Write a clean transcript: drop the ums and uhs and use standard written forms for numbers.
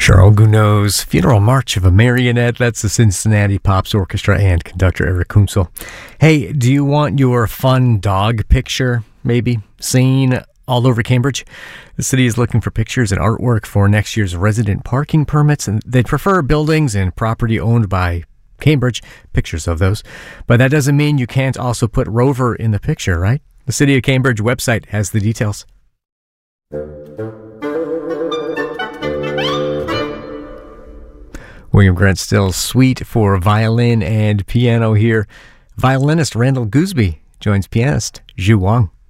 Charles Gounod's Funeral March of a Marionette. That's the Cincinnati Pops Orchestra and conductor Eric Kunzel. Hey, do you want your fun dog picture, maybe, seen all over Cambridge? The city is looking for pictures and artwork for next year's resident parking permits, and they prefer buildings and property owned by Cambridge, pictures of those. But that doesn't mean you can't also put Rover in the picture, right? The City of Cambridge website has the details. William Grant Still's Suite for violin and piano here. Violinist Randall Gooseby joins pianist Zhu Wang.